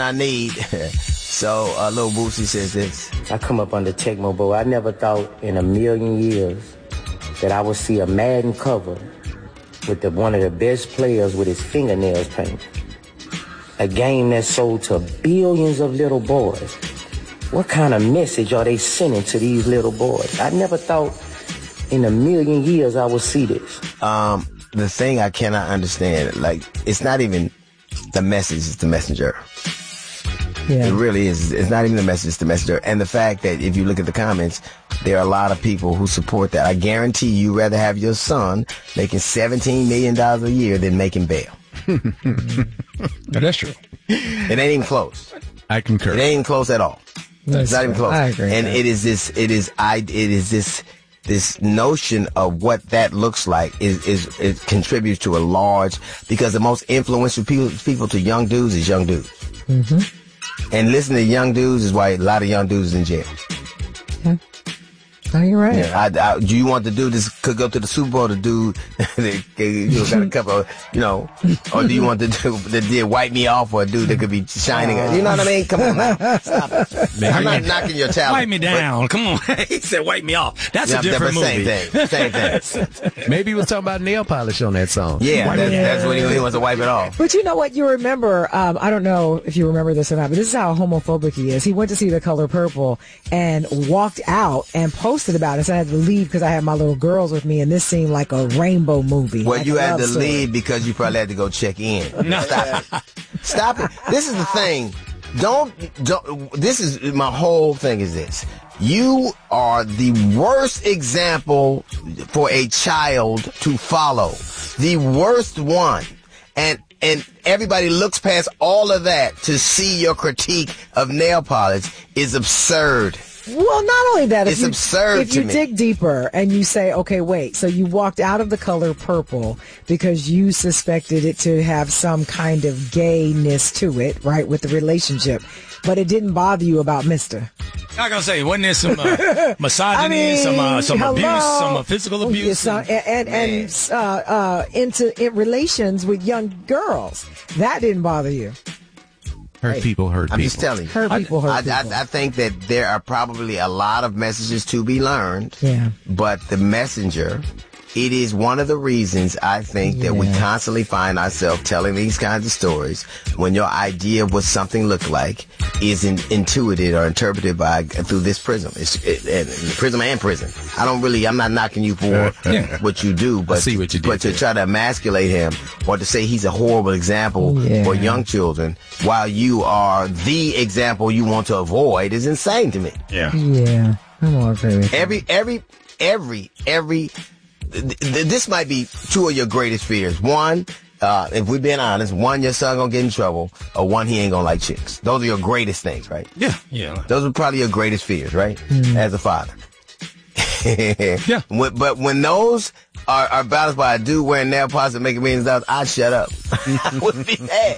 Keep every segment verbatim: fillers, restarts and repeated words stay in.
I need. So, uh, Lil Boosie says this. I come up under Tecmo Bowl. I never thought in a million years that I would see a Madden cover with the, one of the best players with his fingernails painted. A game that sold to billions of little boys. What kind of message are they sending to these little boys? I never thought in a million years I would see this. Um, the thing I cannot understand, like, it's not even the message, it's the messenger. Yeah. It really is. It's not even the message, it's the messenger. And the fact that if you look at the comments, there are a lot of people who support that. I guarantee you rather have your son making seventeen million dollars a year than making bail. That's true. It ain't even close. I concur. It ain't even close at all. That's it's not even close. I agree. And it is this, it is, I, it is this, this notion of what that looks like is, is, it contributes to a large, because the most influential people, people to young dudes is young dudes. Mm-hmm. And listening to young dudes is why a lot of young dudes is in jail. Yeah. Oh, you're right. Yeah, I, I, do you want the dude that could go to the Super Bowl, the dude that you know, got a couple of, you know, or do you want the dude that did wipe me off, or a dude that could be shining? Uh, you know what I mean? Come on now. Stop it. Maybe I'm not knocking your talent. Wipe me down. Come on. He said wipe me off. That's yeah, a different same movie. Thing. Same thing. Maybe he was talking about nail polish on that song. Yeah, that, yeah. that's what he, he wants to wipe it off. But you know what? You remember, um, I don't know if you remember this or not, but this is how homophobic he is. He went to see The Color Purple and walked out and posted about it. So I had to leave because I had my little girls with me, and this seemed like a rainbow movie. Well, like you had to story. leave because you probably had to go check in. Stop it. Stop it. This is the thing. Don't, don't, this is, my whole thing is this. You are the worst example for a child to follow. The worst one. And, and everybody looks past all of that to see your critique of nail polish is absurd. Well, not only that, if it's you, absurd if you to me. dig deeper and you say, okay, wait, so you walked out of The Color Purple because you suspected it to have some kind of gayness to it, right, with the relationship, but it didn't bother you about Mister I gotta say, wasn't there some uh, misogyny, I mean, some uh, some hello. abuse, some uh, physical abuse, yes, uh, and and, and uh, uh, into in relations with young girls? That didn't bother you. Hurt hey, people, hurt I'm people. I'm just telling you. Hurt people, hurt I, people. I, I think that there are probably a lot of messages to be learned. Yeah. But the messenger, it is one of the reasons I think yeah. that we constantly find ourselves telling these kinds of stories when your idea of what something looked like is in, intuited or interpreted by through this prism. It's it, it, prism and prison. I don't really, I'm not knocking you for yeah. what you do, but, I see what you did but to there. try to emasculate him or to say he's a horrible example yeah. for young children while you are the example you want to avoid is insane to me. Yeah. Yeah. I'm all okay with Every, every, every, every, this might be two of your greatest fears. One, uh, if we're being honest, one, your son gonna get in trouble, or one, he ain't gonna like chicks. Those are your greatest things, right? Yeah, yeah. Those are probably your greatest fears, right? Mm. As a father. Yeah. When, but when those are, are balanced by a dude wearing nail polish and making millions of dollars, I'd shut up. I wouldn't be mad.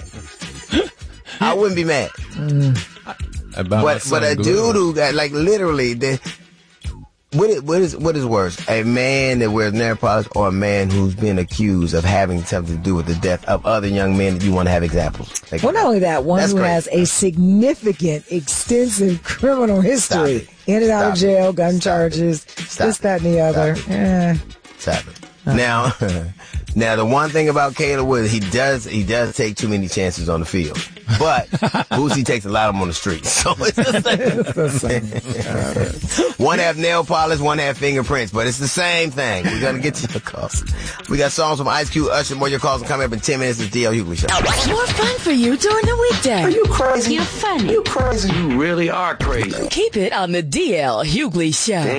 I wouldn't be mad. Mm. But, but a dude who got, like, literally, the, What is, what is what is worse, a man that wears nail polish or a man who's been accused of having something to do with the death of other young men that you want to have examples? Like, well, not only that, one That's who crazy. has a significant, extensive criminal history, Stop it. in and out Stop of jail, it. gun Stop charges, it. Stop this, that, and the Stop other. it. Eh. Stop it. Now, now the one thing about Caleb Williams, he does he does take too many chances on the field, but Boosie takes a lot of them on the street. So it's the same. One have nail polish, one have fingerprints, but it's the same thing. We're gonna get to your calls. We got songs from Ice Cube, Usher, more of your calls are coming up in ten minutes. It's D L Hughley Show. More fun for you during the weekday. Are you crazy? You're funny. You crazy? You really are crazy. Keep it on the D L Hughley Show.